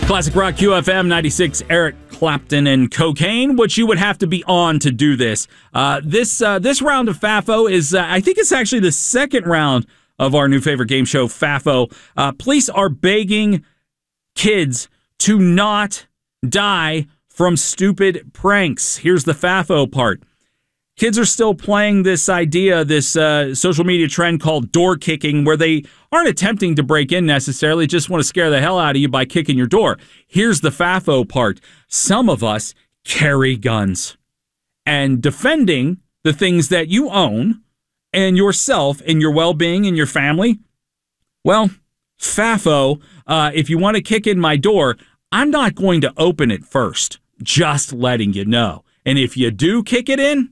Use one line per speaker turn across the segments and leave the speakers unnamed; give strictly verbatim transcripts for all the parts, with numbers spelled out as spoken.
Classic Rock Q F M ninety-six, Eric Clapton and Cocaine, which you would have to be on to do this. Uh, this uh, this round of FAFO is, uh, I think it's actually the second round of our new favorite game show, FAFO. Uh, police are begging kids to not die from stupid pranks. Here's the FAFO part. Kids are still playing this idea, this uh, social media trend called door kicking, where they aren't attempting to break in necessarily, just want to scare the hell out of you by kicking your door. Here's the FAFO part. Some of us carry guns. And defending the things that you own and yourself and your well-being and your family, well, FAFO, uh, if you want to kick in my door, I'm not going to open it first. Just letting you know. And if you do kick it in,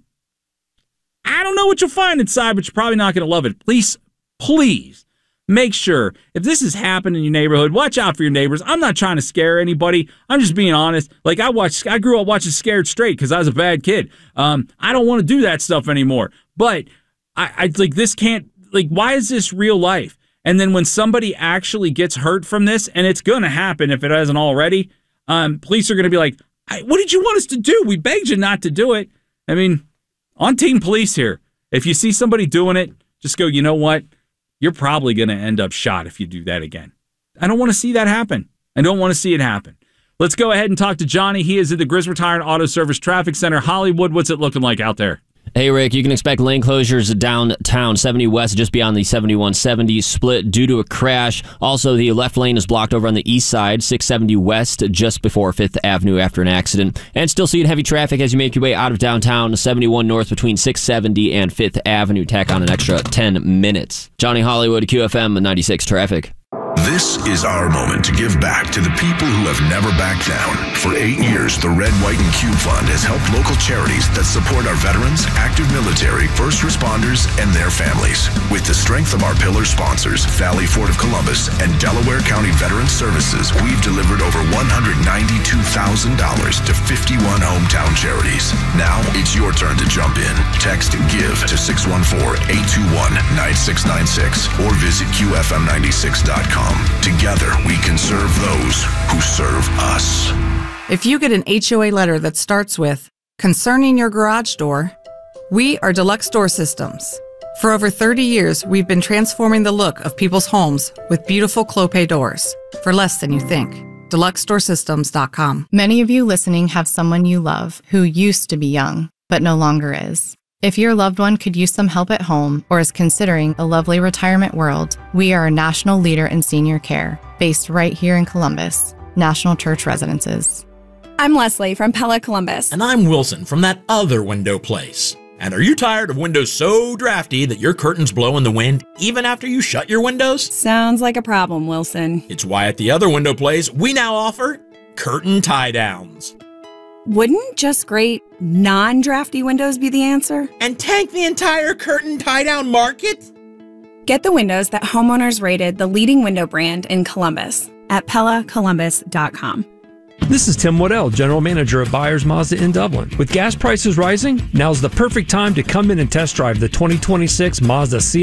I don't know what you'll find inside, but you're probably not going to love it. Please, please make sure if this has happened in your neighborhood, watch out for your neighbors. I'm not trying to scare anybody. I'm just being honest. Like I watched, I grew up watching Scared Straight because I was a bad kid. Um, I don't want to do that stuff anymore. But I, I like this can't. Like, why is this real life? And then when somebody actually gets hurt from this, and it's going to happen if it hasn't already, um, police are going to be like, "What did you want us to do? We begged you not to do it." I mean. On Team Police here, if you see somebody doing it, just go, you know what? You're probably going to end up shot if you do that again. I don't want to see that happen. I don't want to see it happen. Let's go ahead and talk to Johnny. He is at the Griswold Tire and Auto Service Traffic Center. Hollywood, what's it looking like out there?
Hey, Rick, you can expect lane closures downtown, seventy west, just beyond the seventy-one seventy split due to a crash. Also, the left lane is blocked over on the east side, six seventy west, just before Fifth Avenue after an accident. And still seeing heavy traffic as you make your way out of downtown, seventy-one north between six seventy and Fifth Avenue. Tack on an extra ten minutes. Johnny Hollywood, Q F M ninety-six Traffic.
This is our moment to give back to the people who have never backed down. For eight years, the Red, White, and Cube Fund has helped local charities that support our veterans, active military, first responders, and their families. With the strength of our pillar sponsors, Valley Ford of Columbus and Delaware County Veterans Services, we've delivered over one hundred ninety-two thousand dollars to fifty-one hometown charities. Now it's your turn to jump in. Text GIVE to six one four, eight two one, nine six nine six or visit Q F M ninety-six dot com. Together, we can serve those who serve us.
If you get an H O A letter that starts with, "Concerning your garage door," we are Deluxe Door Systems. For over thirty years, we've been transforming the look of people's homes with beautiful Clopay doors for less than you think. Deluxe Door Systems dot com.
Many of you listening have someone you love who used to be young, but no longer is. If your loved one could use some help at home or is considering a lovely retirement world, we are a national leader in senior care, based right here in Columbus, National Church Residences.
I'm Leslie from Pella Columbus.
And I'm Wilson from that other window place. And are you tired of windows so drafty that your curtains blow in the wind even after you shut your windows?
Sounds like a problem, Wilson.
It's why at the other window place, we now offer curtain tie-downs.
Wouldn't just great non-drafty windows be the answer?
And tank the entire curtain tie-down market?
Get the windows that homeowners rated the leading window brand in Columbus at Pella Columbus dot com.
This is Tim Waddell, General Manager at Byers Mazda in Dublin. With gas prices rising, now's the perfect time to come in and test drive the twenty twenty-six Mazda C